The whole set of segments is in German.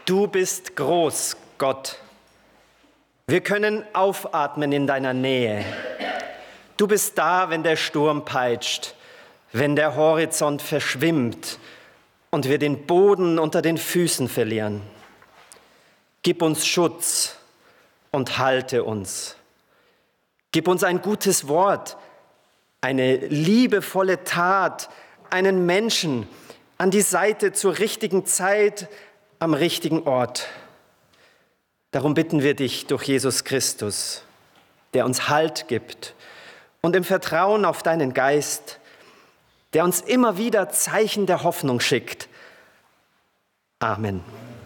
Du bist groß, Gott. Wir können aufatmen in deiner Nähe. Du bist da, wenn der Sturm peitscht, wenn der Horizont verschwimmt und wir den Boden unter den Füßen verlieren. Gib uns Schutz und halte uns. Gib uns ein gutes Wort, eine liebevolle Tat, einen Menschen an die Seite zur richtigen Zeit, am richtigen Ort. Darum bitten wir dich durch Jesus Christus, der uns Halt gibt und im Vertrauen auf deinen Geist, der uns immer wieder Zeichen der Hoffnung schickt. Amen.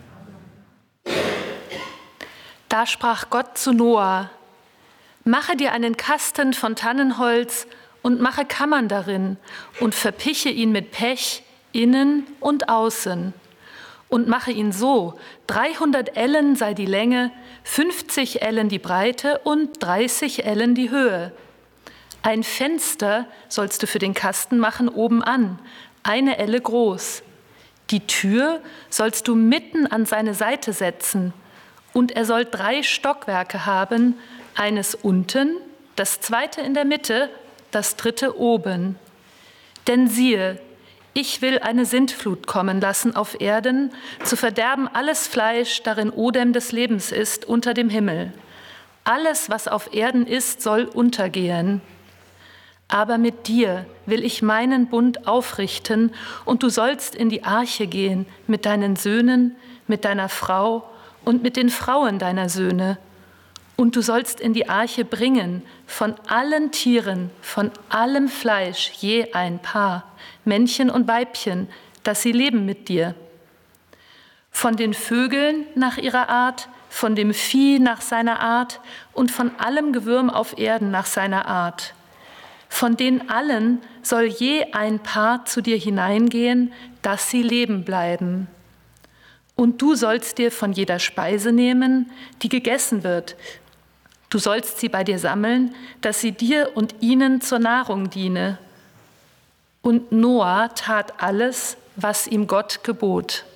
Da sprach Gott zu Noah: Mache dir einen Kasten von Tannenholz und mache Kammern darin und verpiche ihn mit Pech innen und außen. Und mache ihn so: 300 Ellen sei die Länge, 50 Ellen die Breite und 30 Ellen die Höhe. Ein Fenster sollst du für den Kasten machen oben an, 1 Elle groß. Die Tür sollst du mitten an seine Seite setzen, und er soll 3 Stockwerke haben, eines unten, das 2. in der Mitte, das 3. oben. Denn siehe, ich will eine Sintflut kommen lassen auf Erden, zu verderben alles Fleisch, darin Odem des Lebens ist, unter dem Himmel. Alles, was auf Erden ist, soll untergehen. Aber mit dir will ich meinen Bund aufrichten, und du sollst in die Arche gehen mit deinen Söhnen, mit deiner Frau und mit den Frauen deiner Söhne. Und du sollst in die Arche bringen von allen Tieren, von allem Fleisch je ein Paar, Männchen und Weibchen, dass sie leben mit dir. Von den Vögeln nach ihrer Art, von dem Vieh nach seiner Art und von allem Gewürm auf Erden nach seiner Art. Von denen allen soll je ein Paar zu dir hineingehen, dass sie leben bleiben. Und du sollst dir von jeder Speise nehmen, die gegessen wird. Du sollst sie bei dir sammeln, dass sie dir und ihnen zur Nahrung diene. Und Noah tat alles, was ihm Gott gebot.